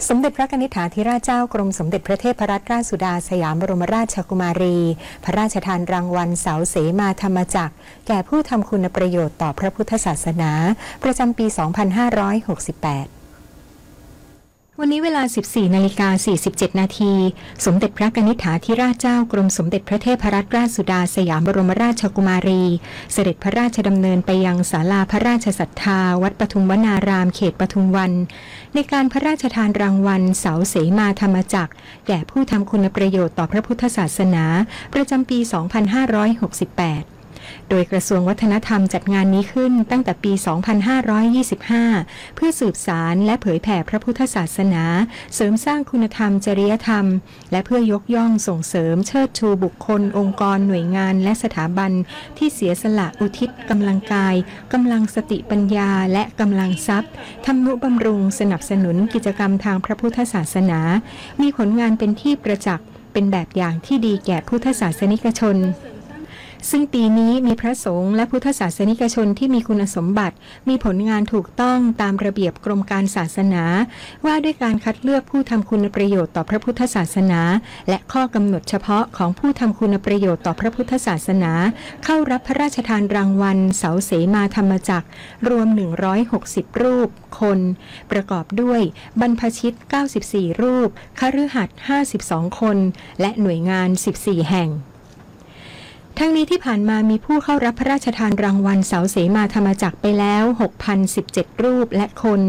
สมเด็จพระกนิษฐาธิราชเจ้ากรมสมเด็จพระเทพรัตนราชสุดาสยามบรมราชกุมารีพระราชทานรางวัลเสาเสมาธรรมจักรแก่ผู้ทำคุณประโยชน์ต่อพระพุทธศาสนาประจำปี 2568 วันนี้เวลา 14:47 นาทีสมเด็จพระกนิษฐาธิราชเจ้ากรมสมเด็จพระเทพรัตนราชสุดาสยามบรมราชกุมารีเสด็จพระราชดำเนินไปยังศาลาพระราชศรัทธาวัดปทุมวนารามเขตปทุมวันในการพระราชทานรางวัลเสาเสมาธรรมจักรแก่ผู้ทำคุณประโยชน์ต่อพระพุทธศาสนาประจำปี 2568โดยกระทรวงวัฒนธรรมจัดงานนี้ขึ้นตั้งแต่ปี 2525 เพื่อสืบสารและเผยแผ่พระพุทธศาสนาเสริมสร้างคุณธรรมจริยธรรมและเพื่อยกย่องส่งเสริมเชิดชูบุคคลองค์กรหน่วยงานและสถาบันที่เสียสละอุทิศกำลังกายกำลังสติปัญญาและกำลังทรัพย์ทำนุบำรุงสนับสนุนกิจกรรมทางพระพุทธศาสนามีผลงานเป็นที่ประจักษ์เป็นแบบอย่างที่ดีแก่พุทธศาสนิกชนซึ่งปีนี้มีพระสงฆ์และพุทธศาสนิกชนที่มีคุณสมบัติมีผลงานถูกต้องตามระเบียบกรมการศาสนาว่าด้วยการคัดเลือกผู้ทำคุณประโยชน์ต่อพระพุทธศาสนาและข้อกำหนดเฉพาะของผู้ทำคุณประโยชน์ต่อพระพุทธศาสนาเข้ารับพระราชทานรางวัลเสาเสมาธรรมจักรรวม160รูปคนประกอบด้วยบรรพชิต94รูปคฤหัสถ์52คนและหน่วยงาน14แห่งทั้งนี้ที่ผ่านมามีผู้เข้ารับพระราชทานรางวัลเสาเสมาธรรมจักรไปแล้ว 6,017 รูปและคน